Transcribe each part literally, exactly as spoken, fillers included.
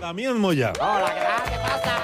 Damián Moya. Hola, ¿qué tal? ¿Qué pasa?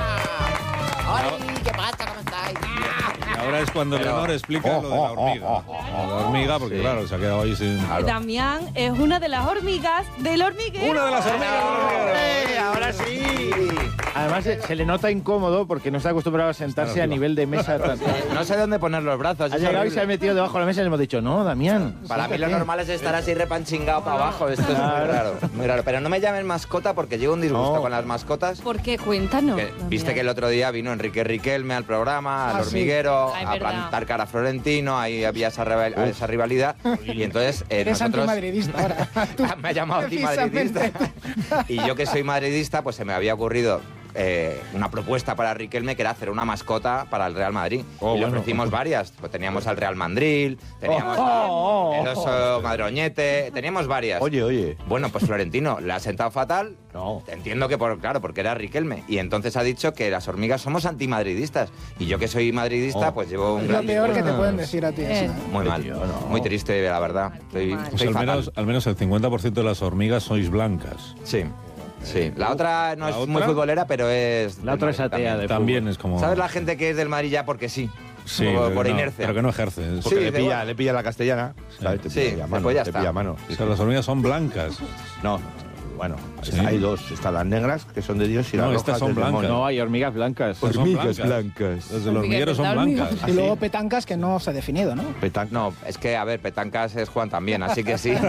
Hola, ¿qué pasa? ¿Cómo estáis? Y ahora es cuando Pero- Leonor explica Oh, lo de la oh, oh, hormiga. oh, oh, oh. La hormiga, porque Sí. claro, se ha quedado ahí sin... Damián es una de las hormigas del hormiguero. Una de las hormigas del hormiguero. ¡Eh, ahora sí! Además, se, se le nota incómodo porque no está acostumbrado a sentarse Claro, a nivel de mesa. tan- No sé dónde poner los brazos. Ha es llegado y horrible. se ha metido debajo de la mesa y le hemos dicho, no, Damián. Para mí lo siéntate". normal es estar así repanchingado para abajo. Esto es muy raro, muy raro. Pero no me llamen mascota porque llevo un disgusto No. con las mascotas. ¿Por qué? Cuéntanos. Que, Damián. viste que el otro día vino Enrique Riquelme al programa, al Ah, sí. hormiguero, Ah, es a verdad. plantar cara a Florentino, ahí había esa, rival- esa rivalidad. Y entonces eh, Eres nosotros... antimadridista ahora. Tú, me ha llamado antimadridista. precisamente. Y yo que soy madridista, pues se me había ocurrido eh, una propuesta para Riquelme que era hacer una mascota para el Real Madrid. Oh, y le bueno. ofrecimos varias. Pues teníamos al Real Mandril, teníamos Oh, oh, oh, el oso madroñete, teníamos varias. Oye, oye. Bueno, pues Florentino le ha sentado fatal. No. Entiendo que, por claro, porque era Riquelme. Y entonces ha dicho que las hormigas somos antimadridistas. Y yo que soy madridista, Oh. pues llevo un Es lo gran peor que te disgusto. pueden decir a ti. Eh. eso, ¿eh? Muy mal. Tío, no. Muy triste, la verdad. Estoy, mal. Pues estoy al fatal. menos, al menos el cincuenta por ciento de las hormigas sois blancas. Sí, sí. La otra no ¿La es otra? muy futbolera, pero es... La del otra es Madrid atea también. de También es como... ¿Sabes la gente que es del Madrid ya porque sí? Sí, Como pero por no, inercia. pero que no ejerce. Es- Sí, Porque le da pilla, igual. le pilla la castellana. ¿sabes? Te Sí, pilla a mano, después ya te está. pilla a mano. O sea, las hormigas son blancas. No, bueno, Sí. hay dos. Están las negras, que son de Dios, y No, las estas rojas son del blancas. demonio. No, hay hormigas blancas. Pues son Hormigas blancas. blancas. Las del hormiguero son Hormigas blancas. Y luego petancas que no se ha definido, ¿no? Petan- No, es que, a ver, Petancas es Juan también, así que sí.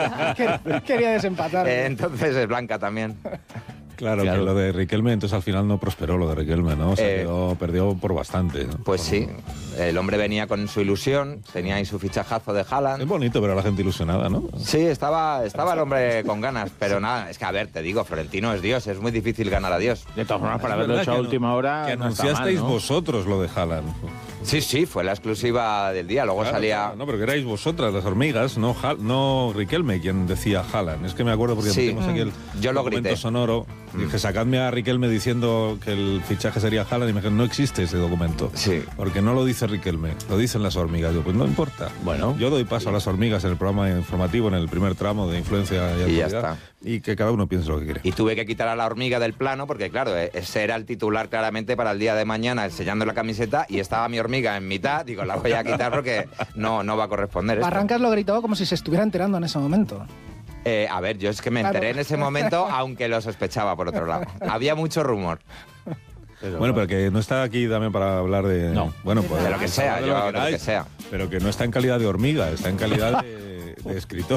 Quer- Quería desempatar. Eh, entonces es Blanca también. Claro, Claro. que lo de Riquelme, entonces al final no prosperó lo de Riquelme, ¿no? O sea, Eh, quedó- perdió por bastante. ¿no? Pues sí, el hombre venía con su ilusión, tenía ahí su fichajazo de Es Haaland. bonito ver a la gente ilusionada, ¿no? Sí, estaba, estaba el hombre con ganas, pero nada, es que a ver, te digo, Florentino es Dios, es muy difícil ganar a Dios. De todas formas, para Es haberlo verdad hecho a que última anu- hora. Que no está anunciasteis mal, ¿no? vosotros lo de Haaland. Sí, sí, fue la exclusiva del día, luego Claro, salía... claro, no, pero que erais vosotras, las hormigas, no, Hal- no Riquelme quien decía Haaland. Es que me acuerdo porque Sí, metimos aquí el yo lo documento grité. sonoro. Dije, sacadme a Riquelme diciendo que el fichaje sería Haaland y me dijeron, no existe ese documento. Sí. Porque no lo dice Riquelme, lo dicen las hormigas. Yo, pues no importa. Bueno. Yo doy paso a las hormigas en el programa informativo, en el primer tramo de influencia y Y ya autoridad, está. y que cada uno piense lo que quiere. Y tuve que quitar a la hormiga del plano porque, claro, eh, ese era el titular claramente para el día de mañana, enseñando la camiseta, y estaba mi hormiga en mitad. Digo, la voy a quitar porque no, no va a corresponder esto. Barrancas lo gritó como si se estuviera enterando en ese momento. Eh, a ver, yo es que me Claro. enteré en ese momento, aunque lo sospechaba por otro lado. Había mucho rumor. Bueno, pero que no está aquí también para hablar de... No. Bueno, pues De lo que sea, de yo, lo de lo que queráis, sea. Pero que no está en calidad de hormiga, está en calidad de, de escritor.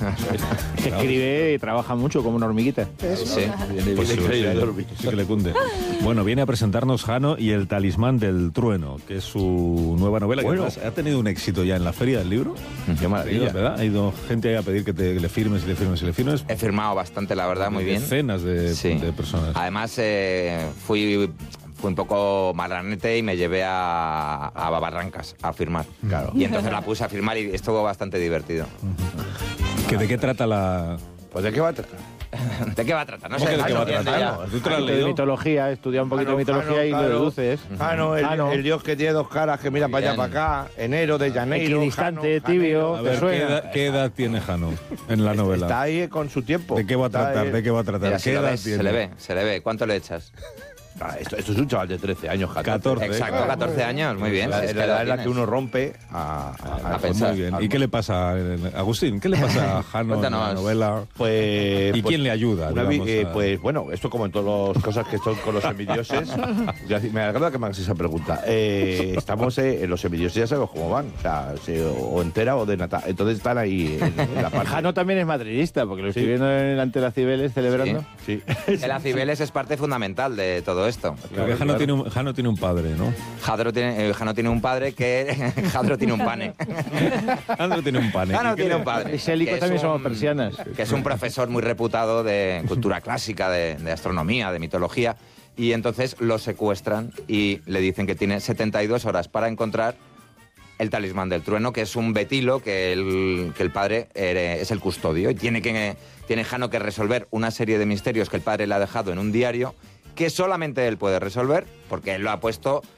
Que escribe y trabaja mucho como una hormiguita. Eso. Sí. Pues sí, sí, sí que le cunde. Bueno, viene a presentarnos Jano y el talismán del trueno, que es su nueva novela, Bueno. que además ha tenido un éxito ya en la feria del libro. Qué maravilla. ¿Verdad? Ha ido gente ahí a pedir que te, le firmes y le firmes y le firmes. He firmado bastante, la verdad, muy bien. Decenas de, Sí. de personas. Además, eh, fui, fui un poco marranete y me llevé a, a Barrancas a firmar. Claro. Y entonces la puse a firmar y estuvo bastante divertido. ¿Que ¿De qué trata la...? Pues de qué va a tratar. ¿De qué va a tratar? No ¿Cómo sé. que de qué va a Jano, tratar? ya. No, ¿tú te lo has Un poquito de leído? mitología, estudia un poquito de Jano, mitología Jano, y lo claro. deduces. Jano, el, Jano. el dios que tiene dos caras, que mira para allá, Bien. para acá. Enero de Janeiro. Equidistante, Jano, tibio. Janeiro. A ¿Te ver, ¿qué suena? edad, qué edad tiene Jano en la novela? Está ahí con su tiempo. ¿De qué va a Está tratar? ahí- ¿De qué va a tratar? Mira, ¿Qué si lo edad ves, tiene? se le ve, se le ve. ¿Cuánto le echas? Ah, esto, esto es un chaval de trece años, catorce. Exacto, claro. catorce años, muy bien. La, si es que la lo edad en la que tienes. uno rompe a, a- A a- pensar. Muy bien. ¿Y qué le pasa, eh, Agustín? ¿Qué le pasa a Jano en la Cuéntanos. novela? Pues, ¿Y pues, quién le ayuda, una vi- digamos, eh, a- pues bueno, esto como en todas las cosas que son con los semidioses. Gracias, me agrada que me hagas esa pregunta. Eh, estamos eh, en los semidioses, ya sabemos cómo van. O sea, se- o entera o de nata. Entonces están ahí en, en la parte. Jano también es madridista, porque lo estoy Sí. viendo en ante la Cibeles celebrando. Sí. El Acibeles es parte fundamental de todo esto. Creo que Jano, tiene un, Jano tiene un padre, ¿no? Jadro tiene, eh, Jano tiene un padre que... Jadro tiene un pane. Jano tiene un pane. Jano ¿Y qué tiene le- un padre. Y Sélico que es también un- somos persianas. Que es un profesor muy reputado de cultura clásica, de, de astronomía, de mitología. Y entonces lo secuestran y le dicen que tiene setenta y dos horas para encontrar el talismán del trueno, que es un betilo que el, que el padre eh, es el custodio. Y tiene, que, tiene Jano que resolver una serie de misterios que el padre le ha dejado en un diario que solamente él puede resolver, porque él lo ha puesto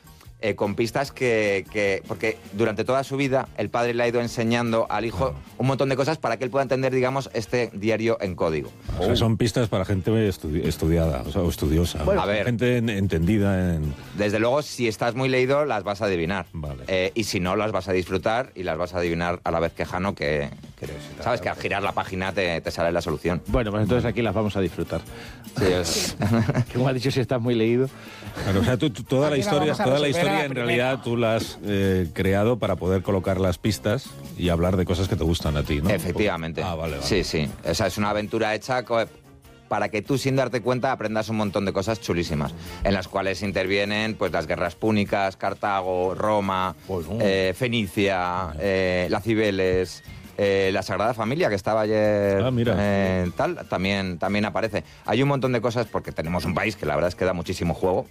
eh, con pistas que, que... Porque durante toda su vida el padre le ha ido enseñando al hijo un montón de cosas para que él pueda entender, digamos, este diario en código. O sea, son pistas para gente estudi- estudiada, o sea, o estudiosa. Bueno, a ver. Gente en- entendida en... Desde luego, si estás muy leído, las vas a adivinar. Vale. Eh, y si no, las vas a disfrutar y las vas a adivinar a la vez que Jano, que, que sabes que al girar la página te, te sale la solución. Bueno, pues entonces aquí las vamos a disfrutar. Sí, es- Como has dicho, si estás muy leído. Claro, o sea, tú, tú- toda la Aquí la historia, vamos a toda la resolver a historia la en primera. realidad tú la has eh, creado para poder colocar las pistas y hablar de cosas que te gustan a ti, ¿no? Efectivamente. Ah, vale, vale. Sí, sí. O sea, es una aventura hecha co- para que tú, sin darte cuenta, aprendas un montón de cosas chulísimas, en las cuales intervienen pues las guerras púnicas, Cartago, Roma, Pues no. eh, Fenicia, eh, las Cibeles... eh, la Sagrada Familia, que estaba ayer Ah, mira. eh, tal, también, también aparece. Hay un montón de cosas, porque tenemos un país que la verdad es que da muchísimo juego,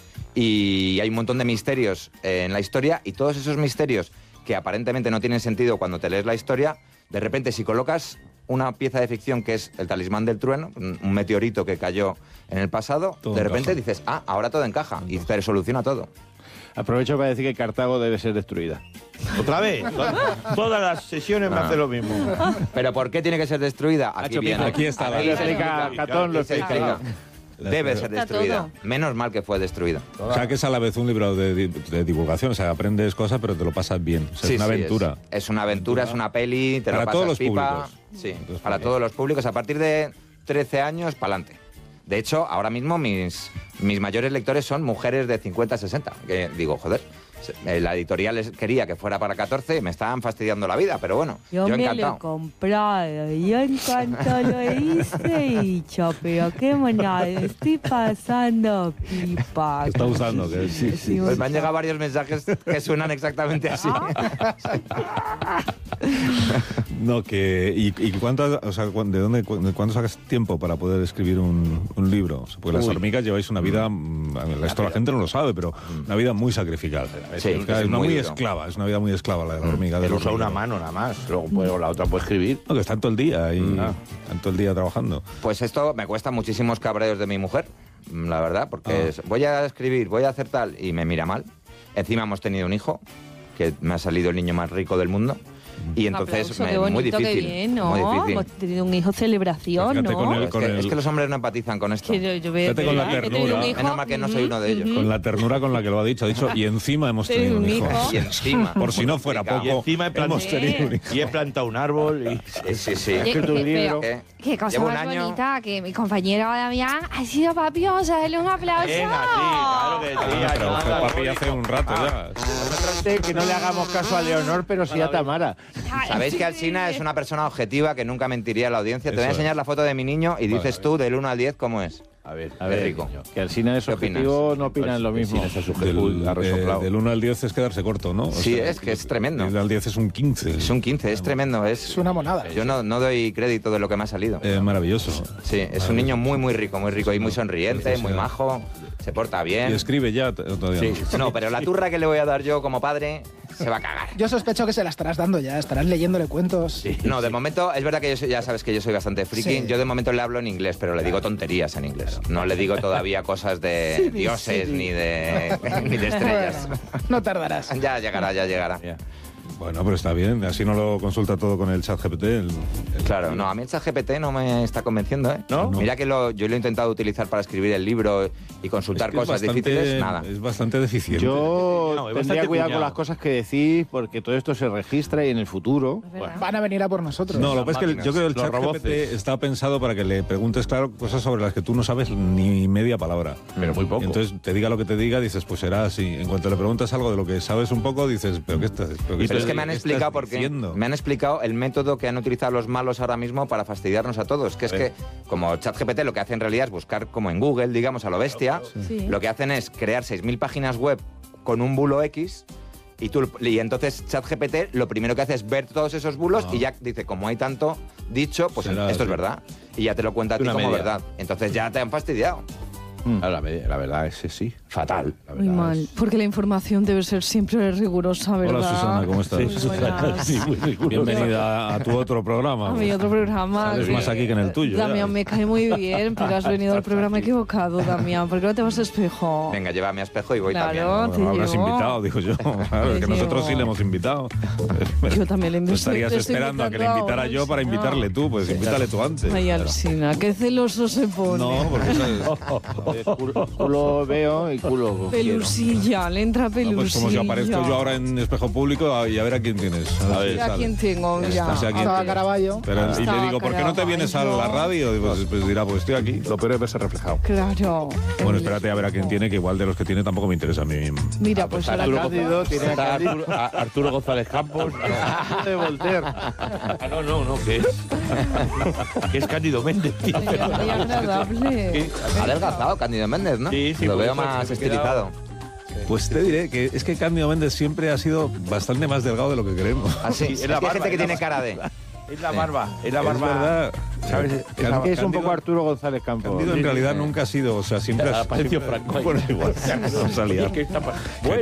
y hay un montón de misterios eh, en la historia, y todos esos misterios que aparentemente no tienen sentido cuando te lees la historia, de repente si colocas una pieza de ficción que es el talismán del trueno, un un meteorito que cayó en el pasado, Todo de repente encaja. dices, ah, ahora todo encaja, y te soluciona todo. Aprovecho para decir que Cartago debe ser destruida. Otra vez. To- Todas las sesiones me Ah. hace lo mismo. ¿Pero por qué tiene que ser destruida? Aquí Nacho viene. Pico. Aquí está la- Ahí lo explica Catón, lo Aquí se explica. explica. Debe ser Está destruida. todo. Menos mal que fue destruida. O sea, que es a la vez un libro de, di- de divulgación, o sea, aprendes cosas pero te lo pasas bien. O sea, Sí, es una sí, aventura. Es, es una aventura, es una peli, te Para lo pasas todos los pipa. públicos. Sí, Entonces, para ¿por todos los públicos. A partir de trece años, para adelante. De hecho, ahora mismo mis, mis mayores lectores son mujeres de cincuenta a sesenta. Que digo, joder, se- la editorial les- quería que fuera para catorce y me estaban fastidiando la vida, pero bueno, yo, Yo, me lo he encantado. comprado, yo en cuanto lo hice y dicho, pero qué monada, estoy pasando pipa. Te está gustando, que sí, sí. Pues me han llegado varios mensajes que suenan exactamente así. No, que... ¿Y, y cuánto, o sea, cuán- de dónde, cu- de cuándo sacas tiempo para poder escribir un, un libro? O sea, porque las Uy. hormigas lleváis una vida, mm, esto la gente no lo sabe, pero una vida muy sacrificada. Sí, es, es una muy muy duro. esclava, es una vida muy esclava la de la hormiga. del Él usa una hormiguero. mano nada más. Luego puede- la otra puede escribir. No, que están todo el día ahí, Ah. están todo el día trabajando. Pues esto me cuesta muchísimos cabreos de mi mujer, la verdad, porque Ah. es, voy a escribir, voy a hacer tal, y me mira mal. Encima hemos tenido un hijo, que me ha salido el niño más rico del mundo, y entonces Aplauso, me- qué bonito, muy difícil. qué bien, ¿no? muy difícil. Hemos tenido un hijo celebración, Fíjate ¿no? con el- Es que, es que los hombres no empatizan con esto. Que yo- yo veo- Fíjate con la ¿verdad? He tenido ternura. un hijo, Menos mal que no soy uno de ellos. ujú. Con la ternura con la que lo ha dicho, ha dicho, y encima hemos Sí, tenido un un hijo. hijo. Y encima. Por si no fuera Complicado. poco, Y encima he plantado- hemos tenido un hijo. Y he plantado un árbol y... Sí, sí, sí. He escrito un Qué- libro. ¿Qué? Qué cosa Llevo un más año- bonita que mi compañero Damián ha sido papi. Vamos a darle un aplauso. Venga, sí, claro que sí. Ah, pero ayuda, fue papi Rory. hace un rato ya. Que no le hagamos caso a Leonor, pero sí a Tamara. Sabéis que Alsina es una persona objetiva que nunca mentiría a la audiencia. Te voy a Eso enseñar la foto de mi niño y dices tú del uno al diez cómo es. A ver, A ver, Qué rico. que Alsina es ¿Qué opinas? objetivo, no opinan lo mismo. Sin ese sujeto Del, ha eh, resoplado. del uno al diez es quedarse corto, ¿no? O Sí, es que es tremendo. Del al diez es un quince. Es un quince, es tremendo. Es, Es una monada. Yo no, no doy crédito de lo que me ha salido. Eh, maravilloso. Sí, es un niño muy, muy rico, muy rico y muy sonriente, muy Preciosidad. majo, se porta ¿Y bien. escribe ya? T- Todavía no. No, pero la turra que le voy a dar yo como padre se va a cagar. Yo sospecho que se la estarás dando ya, estarás leyéndole cuentos. No, de momento, es verdad que yo soy- ya sabes que yo soy bastante friki. Sí. Yo de momento le hablo en inglés, pero le digo tonterías en inglés. No le digo todavía cosas de Sí, dioses sí. ni de, ni de estrellas. Bueno, no tardarás. Ya llegará, ya llegará. Bueno, pero está bien. Así no lo consulta todo con el chat G P T. el- el- Claro, no, a mí el chat G P T no me está convenciendo, ¿eh? ¿No? Mira que lo, yo lo he intentado utilizar para escribir el libro y consultar Es que es cosas bastante- difíciles, nada. Es bastante deficiente. Yo No, es tendría bastante cuidado cuñado. con las cosas que decís, porque todo esto se registra y en el futuro. Es verdad. Van a venir a por nosotros. No, lo que pasa es que el- yo creo que el los chat G P T roboces. está pensado para que le preguntes, claro, cosas sobre las que tú no sabes ni media palabra. Pero muy poco. Y entonces te diga lo que te diga, dices, pues será así. En cuanto le preguntas algo de lo que sabes un poco, dices, pero ¿qué estás? Pero, qué Pero es estás- que me han qué explicado estás porque diciendo? me han explicado el método que han utilizado los malos ahora mismo para fastidiarnos a todos, que es que como ChatGPT lo que hace en realidad es buscar como en Google, digamos, a lo bestia, Sí. lo que hacen es crear seis mil páginas web con un bulo X y tú y entonces ChatGPT lo primero que hace es ver todos esos bulos Ah. y ya dice, como hay tanto dicho, pues Será esto es así. verdad y ya te lo cuenta a ti Una como media. verdad. Entonces ya te han fastidiado. Ah, la, la verdad es que sí. fatal. La Muy verdad. mal, porque la información debe ser siempre rigurosa, ¿verdad? Hola Susana, ¿cómo estás? Sí, Muy Susana, buenas. sí, muy rigurosa. Bienvenida a tu otro programa. A mi otro programa. Sales que- más aquí que en el tuyo. ya. Damián, me cae muy bien, pero has venido al programa equivocado, Damián. ¿Por qué no te vas a espejo? Venga, llévame a espejo y voy Claro. también. Bueno, te habrás llevo. invitado, digo yo. Claro, es que Te nosotros llevo. sí le hemos invitado. Yo también le Tú invito. estarías te estoy esperando a que le invitando invitara ahora, yo para sí, no. invitarle tú, pues invítale tú antes. Ay, Claro. Alsina, qué celoso se pone. No, porque eso es- Culo, culo veo y culo quiero. Pelusilla, le entra no, pelusilla. pues como si aparezco yo ahora en espejo público a- y a ver a quién tienes. A ver si Mira sale. quién tengo, mira. Estás aquí. Estaba Caraballo. Pero, y le Estaba digo, ¿por qué no te vienes a Caravaggio. la radio? Y pues, pues dirá, pues estoy aquí. Lo peor es verse reflejado. Claro. Bueno, espérate a ver a quién tiene, que igual de los que tiene tampoco me interesa a mí. Mira, pues ahora Arturo Cándido tiene a Está Cándido. Arturo, a- Arturo González Campos. de Voltaire. Ah, no, no, no, que es. que es Cándido Méndez, tío. muy agradable. Ha adelgazado Cándido Méndez, ¿no? Sí, sí, Lo por veo eso más se me queda- estilizado. Pues te diré que es que Cándido Méndez siempre ha sido bastante más delgado de lo que creemos. Ah, sí. Sí, Es es la que hay barba, gente que es la tiene barba. cara de... Es la Sí. barba, es la Es barba. verdad. ¿Sabes? Can- Es que es un Cándido- poco Arturo González Campos. Cándido en realidad nunca ha sido, o sea, siempre ha Apareció siempre- Franco ahí. Bueno, igual, no salía. ¿Qué está pa- Que Bueno,